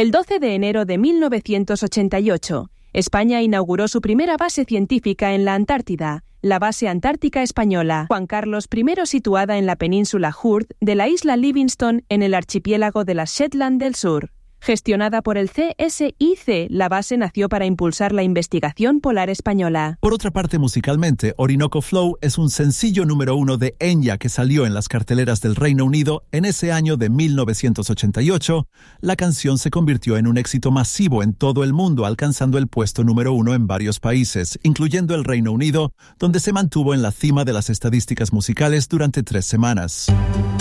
El 12 de enero de 1988, España inauguró su primera base científica en la Antártida, la Base Antártica Española Juan Carlos I, situada en la península Heard de la isla Livingston en el archipiélago de las Shetland del Sur. Gestionada por el CSIC, la base nació para impulsar la investigación polar española. Por otra parte, musicalmente, Orinoco Flow es un sencillo número 1 de Enya que salió en las carteleras del Reino Unido en ese año de 1988. La canción se convirtió en un éxito masivo en todo el mundo, alcanzando el puesto número 1 en varios países, incluyendo el Reino Unido, donde se mantuvo en la cima de las estadísticas musicales durante 3 semanas.